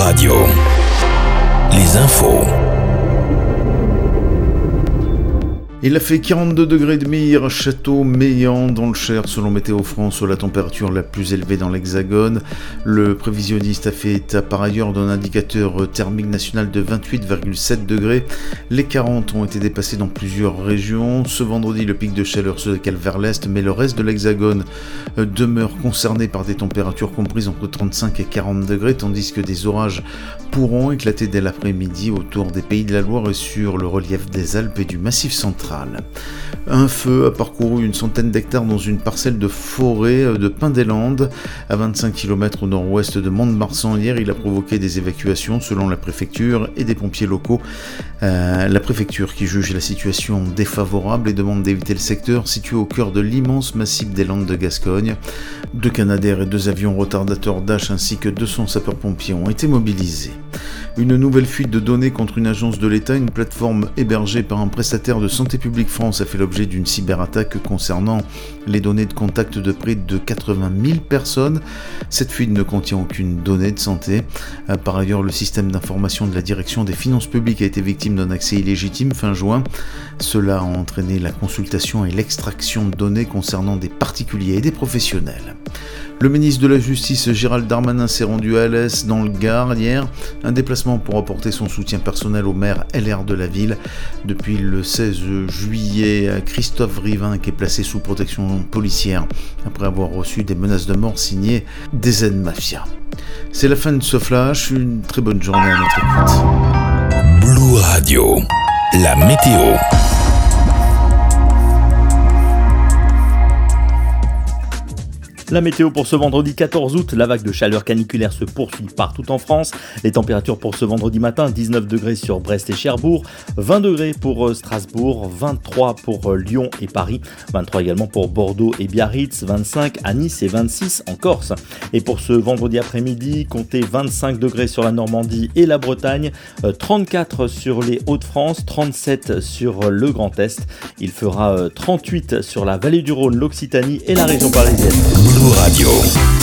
Radio. Les infos. Il a fait 42 degrés de hier à Château-Meillan dans le Cher selon Météo France, la température la plus élevée dans l'Hexagone. Le prévisionniste a fait état par ailleurs d'un indicateur thermique national de 28,7 degrés. Les 40 ont été dépassés dans plusieurs régions. Ce vendredi, le pic de chaleur se décale vers l'est, mais le reste de l'Hexagone demeure concerné par des températures comprises entre 35 et 40 degrés, tandis que des orages pourront éclater dès l'après-midi autour des Pays de la Loire et sur le relief des Alpes et du Massif central. Un feu a parcouru une centaine d'hectares dans une parcelle de forêt de Pin-des-Landes, à 25 km au nord-ouest de Mont-de-Marsan. Hier, il a provoqué des évacuations selon la préfecture et des pompiers locaux. La préfecture qui juge la situation défavorable et demande d'éviter le secteur situé au cœur de l'immense massif des Landes de Gascogne. 2 Canadair et 2 avions retardateurs Dash ainsi que 200 sapeurs-pompiers ont été mobilisés. Une nouvelle fuite de données contre une agence de l'État, une plateforme hébergée par un prestataire de Santé publique France a fait l'objet d'une cyberattaque concernant les données de contact de près de 80 000 personnes. Cette fuite ne contient aucune donnée de santé. Par ailleurs, le système d'information de la direction des finances publiques a été victime d'un accès illégitime fin juin. Cela a entraîné la consultation et l'extraction de données concernant des particuliers et des professionnels. Le ministre de la Justice Gérald Darmanin s'est rendu à Alès dans le Gard hier, un déplacement pour apporter son soutien personnel au maire LR de la ville. Depuis le 16 juillet, Christophe Rivin est placé sous protection policière après avoir reçu des menaces de mort signées des Z-Mafia. C'est la fin de ce flash, une très bonne journée à notre écoute. Blue Radio, la météo. La météo pour ce vendredi 14 août, la vague de chaleur caniculaire se poursuit partout en France. Les températures pour ce vendredi matin, 19 degrés sur Brest et Cherbourg, 20 degrés pour Strasbourg, 23 pour Lyon et Paris, 23 également pour Bordeaux et Biarritz, 25 à Nice et 26 en Corse. Et pour ce vendredi après-midi, comptez 25 degrés sur la Normandie et la Bretagne, 34 sur les Hauts-de-France, 37 sur le Grand Est. Il fera 38 sur la vallée du Rhône, l'Occitanie et la région parisienne. Blue Radio.